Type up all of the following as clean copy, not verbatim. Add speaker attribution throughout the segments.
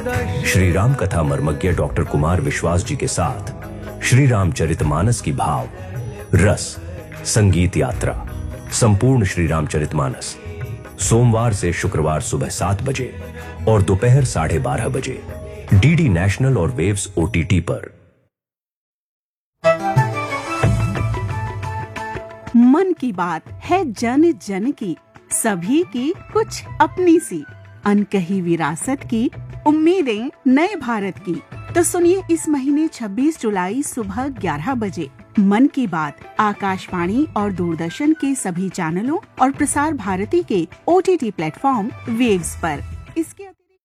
Speaker 1: श्री राम कथा मर्मज्ञ डॉक्टर कुमार विश्वास जी के साथ श्री रामचरितमानस की भाव रस संगीत यात्रा संपूर्ण श्री रामचरितमानस सोमवार से शुक्रवार सुबह 7 बजे और दोपहर 12:30 बजे डीडी नेशनल और वेव्स ओटीटी पर।
Speaker 2: मन की बात है जन जन की, सभी की कुछ अपनी सी, अनकही विरासत की, उम्मीदें नए भारत की। तो सुनिए इस महीने 26 जुलाई सुबह 11 बजे मन की बात आकाशवाणी और दूरदर्शन के सभी चैनलों और प्रसार भारती के ओटीटी प्लेटफॉर्म वेव्स पर। इसके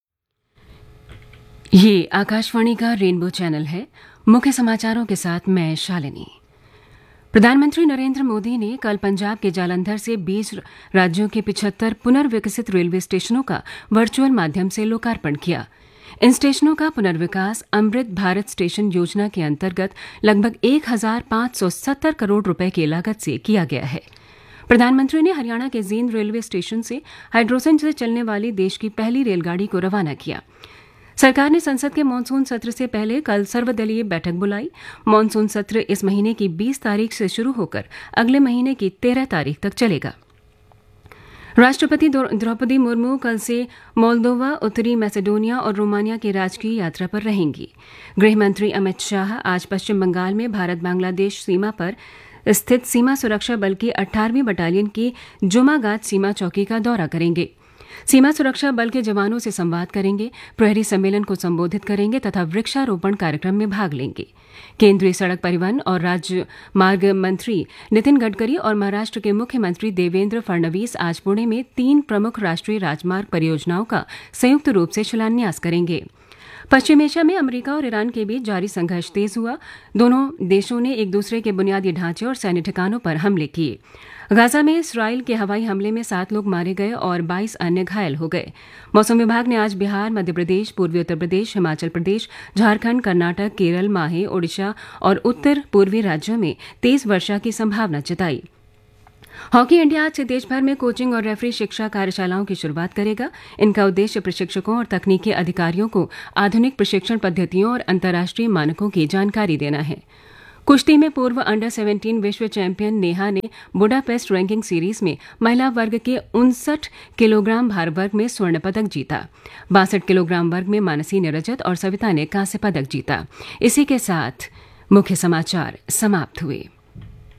Speaker 3: ये आकाशवाणी का रेनबो चैनल है। मुख्य समाचारों के साथ मैं शालिनी। प्रधानमंत्री नरेंद्र मोदी ने कल पंजाब के जालंधर से 20 राज्यों के 75 पुनर्विकसित रेलवे स्टेशनों का वर्चुअल माध्यम से लोकार्पण किया। इन स्टेशनों का पुनर्विकास अमृत भारत स्टेशन योजना के अंतर्गत लगभग 1,570 करोड़ रुपए की लागत से किया गया है। प्रधानमंत्री ने हरियाणा के जींद रेलवे स्टेशन से हाइड्रोजन से चलने वाली देश की पहली रेलगाड़ी को रवाना किया। सरकार ने संसद के मानसून सत्र से पहले कल सर्वदलीय बैठक बुलाई। मानसून सत्र इस महीने की 20 तारीख से शुरू होकर अगले महीने की 13 तारीख तक चलेगा। राष्ट्रपति द्रौपदी मुर्मू कल से मोल्दोवा, उत्तरी मैसेडोनिया और रोमानिया की राजकीय यात्रा पर रहेंगी। गृह मंत्री अमित शाह आज पश्चिम बंगाल में भारत बांग्लादेश सीमा पर स्थित सीमा सुरक्षा बल की 18वीं बटालियन की जुमागात सीमा चौकी का दौरा करेंगे। सीमा सुरक्षा बल के जवानों से संवाद करेंगे, प्रहरी सम्मेलन को संबोधित करेंगे तथा वृक्षारोपण कार्यक्रम में भाग लेंगे। केंद्रीय सड़क परिवहन और राजमार्ग मंत्री नितिन गडकरी और महाराष्ट्र के मुख्यमंत्री देवेंद्र फडणवीस आज पुणे में 3 प्रमुख राष्ट्रीय राजमार्ग परियोजनाओं का संयुक्त रूप से शिलान्यास करेंगे। पश्चिम एशिया में अमेरिका और ईरान के बीच जारी संघर्ष तेज हुआ। दोनों देशों ने एक दूसरे के बुनियादी ढांचे और सैन्य ठिकानों पर हमले किए। गाजा में इसराइल के हवाई हमले में 7 लोग मारे गए और 22 अन्य घायल हो गए। मौसम विभाग ने आज बिहार, मध्य प्रदेश, पूर्वी उत्तर प्रदेश, हिमाचल प्रदेश, झारखंड, कर्नाटक, केरल, माहे, ओडिशा और उत्तर पूर्वी राज्यों में तेज वर्षा की संभावना जताई। हॉकी इंडिया आज से देश भर में कोचिंग और रेफरी शिक्षा कार्यशालाओं की शुरुआत करेगा। इनका उद्देश्य प्रशिक्षकों और तकनीकी अधिकारियों को आधुनिक प्रशिक्षण पद्धतियों और अंतर्राष्ट्रीय मानकों की जानकारी देना है। कुश्ती में पूर्व अंडर 17 विश्व चैंपियन नेहा ने बुडापेस्ट रैंकिंग सीरीज में महिला वर्ग के 59 किलोग्राम भार वर्ग में स्वर्ण पदक जीता। 62 किलोग्राम वर्ग में मानसी ने रजत और सविता ने कांस्य पदक जीता। इसी के साथ मुख्य समाचार समाप्त हुए।